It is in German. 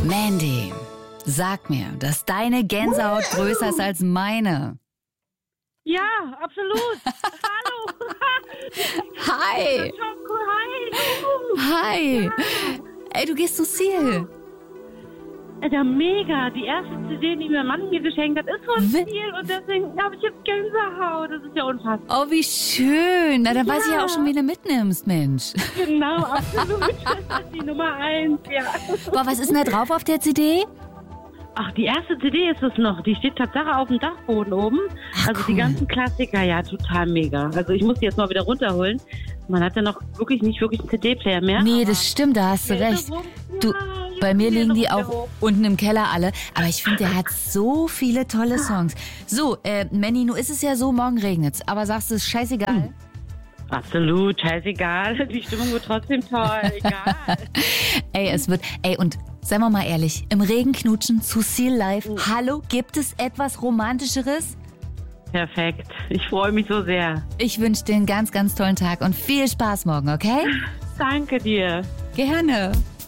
Mandy, sag mir, dass deine Gänsehaut größer ist als meine. Ja, absolut. Hallo. Hi. Hi. Ey, du gehst zu Seal. Ja, mega. Die erste CD, die mein Mann mir geschenkt hat, ist von Seal und deswegen habe ich jetzt Gänsehaut. Das ist ja unfassbar. Oh, wie schön. Na, dann weiß ich ja auch schon, wen du mitnimmst, Mensch. Genau, absolut. Das ist die Nummer 1, ja. Boah, was ist denn da drauf auf der CD? Ach, die erste CD ist es noch. Die steht tatsächlich auf dem Dachboden oben. Ach, also cool. Die ganzen Klassiker, ja, total mega. Also ich muss die jetzt mal wieder runterholen. Man hat ja noch nicht wirklich einen CD-Player mehr. Nee, das stimmt, da hast du recht. Du, bei mir liegen die auch unten im Keller alle. Aber ich finde, der hat so viele tolle Songs. So, Manny, nun ist es ja so, morgen regnet's. Aber sagst du, ist scheißegal? Absolut, scheißegal. Die Stimmung wird trotzdem toll, egal. Und seien wir mal ehrlich, im Regen knutschen zu Seal Live. Hallo, gibt es etwas Romantischeres? Perfekt. Ich freue mich so sehr. Ich wünsche dir einen ganz, ganz tollen Tag und viel Spaß morgen, okay? Danke dir. Gerne.